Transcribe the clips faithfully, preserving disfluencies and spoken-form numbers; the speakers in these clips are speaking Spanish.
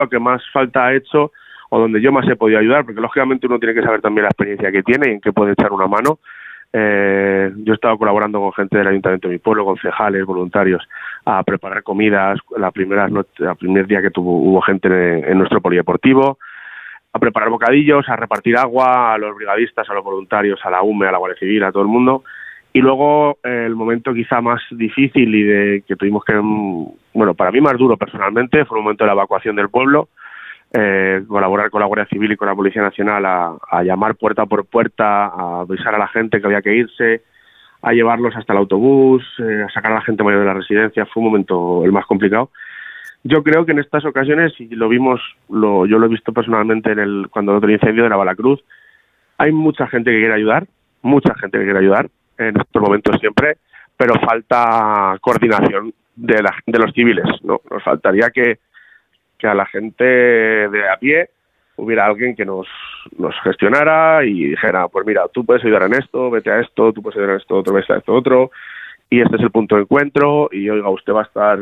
lo que más falta ha hecho o donde yo más he podido ayudar, porque lógicamente uno tiene que saber también la experiencia que tiene y en qué puede echar una mano. Eh, yo he estado colaborando con gente del Ayuntamiento de mi pueblo, concejales, voluntarios, a preparar comidas, la primera noche, el primer día que tuvo, hubo gente en, en nuestro polideportivo, a preparar bocadillos, a repartir agua a los brigadistas, a los voluntarios, a la U M E, a la Guardia Civil, a todo el mundo. Y luego eh, el momento quizá más difícil y de que tuvimos que, bueno, para mí más duro personalmente, fue el momento de la evacuación del pueblo. Eh, colaborar con la Guardia Civil y con la Policía Nacional a, a llamar puerta por puerta, a avisar a la gente que había que irse, a llevarlos hasta el autobús, eh, a sacar a la gente mayor de la residencia. Fue un momento el más complicado. Yo creo que en estas ocasiones, y lo vimos, lo, yo lo he visto personalmente en el cuando otro incendio de la Balacruz, hay mucha gente que quiere ayudar, mucha gente que quiere ayudar en estos momentos siempre, pero falta coordinación de, la, de los civiles, ¿no? Nos faltaría que que a la gente de a pie hubiera alguien que nos, nos gestionara y dijera, pues mira, tú puedes ayudar en esto, vete a esto, tú puedes ayudar en esto otro, vete a esto otro, y este es el punto de encuentro, y oiga, usted va a estar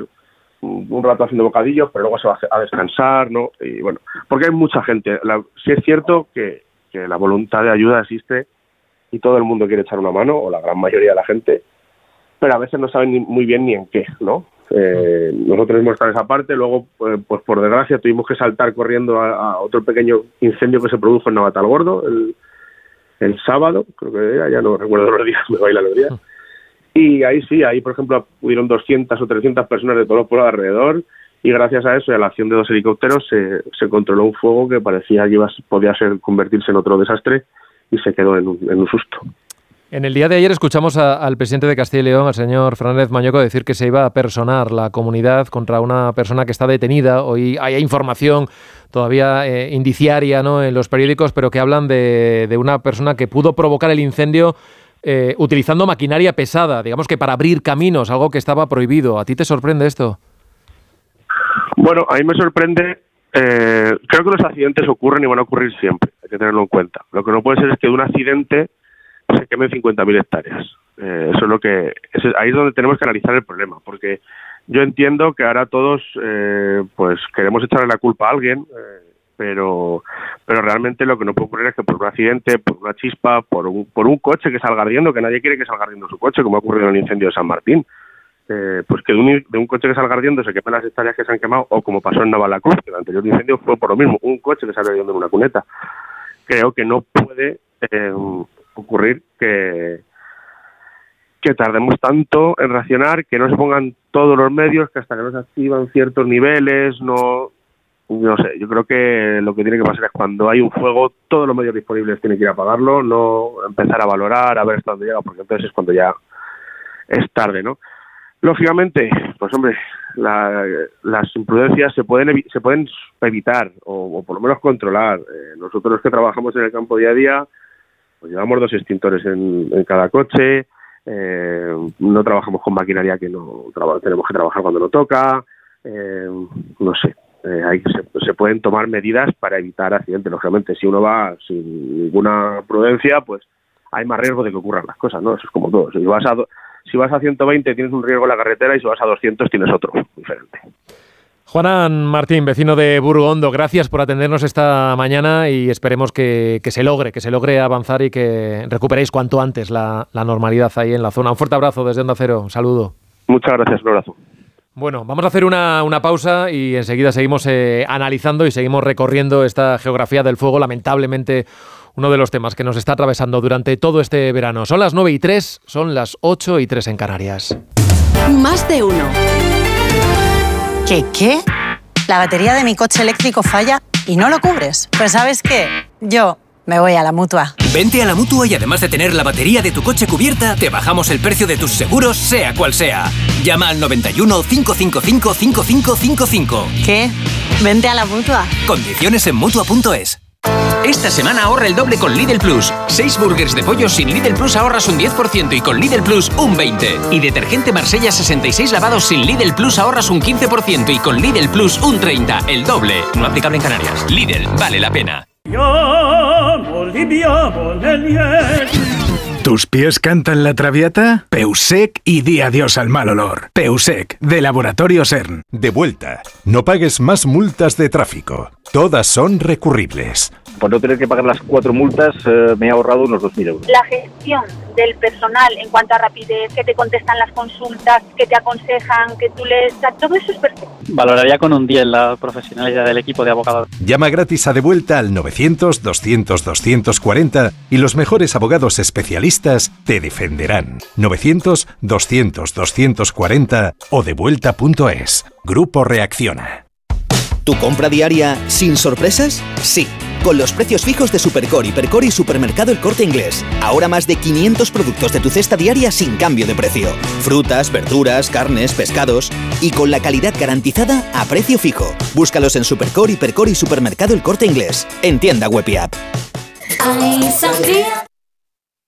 un rato haciendo bocadillos, pero luego se va a descansar, ¿no? Y bueno, porque hay mucha gente. La, sí es cierto que, que la voluntad de ayuda existe y todo el mundo quiere echar una mano, o la gran mayoría de la gente, pero a veces no saben ni, muy bien ni en qué, ¿no? Eh, nosotros hemos estado en esa parte, luego pues, pues por desgracia tuvimos que saltar corriendo a, a otro pequeño incendio que se produjo en Navatalgordo el, el sábado, creo que era, ya no recuerdo los días, me bailan los días, y ahí sí, ahí por ejemplo hubieron doscientas o trescientas personas de todos los pueblos alrededor, y gracias a eso y a la acción de dos helicópteros se, se controló un fuego que parecía que iba, podía ser, convertirse en otro desastre, y se quedó en un, en un susto. En el día de ayer escuchamos a, al presidente de Castilla y León, al señor Fernández Mañoco, decir que se iba a personar la comunidad contra una persona que está detenida. Hoy hay información todavía eh, indiciaria, ¿no?, en los periódicos, pero que hablan de, de una persona que pudo provocar el incendio eh, utilizando maquinaria pesada, digamos que para abrir caminos, algo que estaba prohibido. ¿A ti te sorprende esto? Bueno, a mí me sorprende. Eh, creo que los accidentes ocurren y van a ocurrir siempre, hay que tenerlo en cuenta. Lo que no puede ser es que de un accidente se quemen cincuenta mil hectáreas. Eh, eso es lo que es, ahí es donde tenemos que analizar el problema, porque yo entiendo que ahora todos eh, pues queremos echarle la culpa a alguien, eh, pero pero realmente lo que no puede ocurrir es que por un accidente, por una chispa, por un por un coche que salga ardiendo, que nadie quiere que salga ardiendo su coche, como ha ocurrido en el incendio de San Martín, eh, pues que de un, de un coche que salga ardiendo se quemen las hectáreas que se han quemado, o como pasó en Navalacruz, que el anterior incendio fue por lo mismo, un coche que salió ardiendo en una cuneta. Creo que no puede eh, ocurrir que que tardemos tanto en reaccionar, que no se pongan todos los medios, que hasta que no se activan ciertos niveles, no no sé, yo creo que lo que tiene que pasar es cuando hay un fuego, todos los medios disponibles tienen que ir a apagarlo, no empezar a valorar, a ver hasta dónde llega, porque entonces es cuando ya es tarde, ¿no? Lógicamente, pues hombre, la, las imprudencias se pueden evi- se pueden evitar, o, o por lo menos controlar. Eh, nosotros que trabajamos en el campo día a día, pues llevamos dos extintores en, en cada coche, eh, no trabajamos con maquinaria que no traba, tenemos que trabajar cuando no toca, eh, no sé, eh, hay, se, se pueden tomar medidas para evitar accidentes. Lógicamente, si uno va sin ninguna prudencia, pues hay más riesgo de que ocurran las cosas, ¿no? Eso es como todo. Si vas a, si vas a ciento veinte tienes un riesgo en la carretera, y si vas a doscientos tienes otro, diferente. Juanan Martín, vecino de Burgondo, gracias por atendernos esta mañana y esperemos que, que se logre, que se logre avanzar y que recuperéis cuanto antes la, la normalidad ahí en la zona. Un fuerte abrazo desde Onda Cero, un saludo. Muchas gracias, un abrazo. Bueno, vamos a hacer una, una pausa y enseguida seguimos eh, analizando y seguimos recorriendo esta geografía del fuego, lamentablemente uno de los temas que nos está atravesando durante todo este verano. Son las nueve y tres, son las ocho y tres en Canarias. Más de uno. ¿Qué qué? La batería de mi coche eléctrico falla y no lo cubres. Pues ¿sabes qué? Yo me voy a la Mutua. Vente a la Mutua y además de tener la batería de tu coche cubierta, te bajamos el precio de tus seguros, sea cual sea. Llama al noventa y uno, cinco cinco cinco, cinco cinco cinco cinco. ¿Qué? Vente a la Mutua. Condiciones en Mutua punto es. Esta semana ahorra el doble con Lidl Plus. seis burgers de pollo sin Lidl Plus ahorras un diez por ciento y con Lidl Plus un veinte por ciento. Y detergente Marsella sesenta y seis lavados sin Lidl Plus ahorras un quince por ciento y con Lidl Plus un treinta por ciento. El doble. No aplicable en Canarias. Lidl, vale la pena. ¿Tus pies cantan la traviata? Peusec y di adiós al mal olor. Peusec, de Laboratorio CERN. De vuelta. No pagues más multas de tráfico. Todas son recurribles. Por no tener que pagar las cuatro multas, eh, me he ahorrado unos dos mil euros. La gestión del personal en cuanto a rapidez, que te contestan las consultas, que te aconsejan, que tú les... Todo eso es perfecto. Valoraría con un diez la profesionalidad del equipo de abogados. Llama gratis a De Vuelta al novecientos, doscientos, doscientos cuarenta y los mejores abogados especialistas te defenderán. novecientos, doscientos, doscientos cuarenta o devuelta punto es. Grupo Reacciona. ¿Tu compra diaria sin sorpresas? Sí. Con los precios fijos de Supercore, Hipercore y Supermercado El Corte Inglés. Ahora más de quinientos productos de tu cesta diaria sin cambio de precio. Frutas, verduras, carnes, pescados. Y con la calidad garantizada a precio fijo. Búscalos en Supercore, Hipercore y Supermercado El Corte Inglés. En tienda web y app. Hay sangría